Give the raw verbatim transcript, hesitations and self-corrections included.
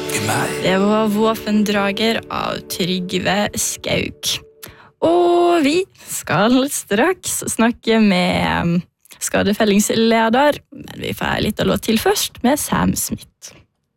i meg. Det var Våpendrager av Trygve Skauk. Og vi skal straks snakke med skadefellingsleder, men vi får litt av låt til først med Sam Smith.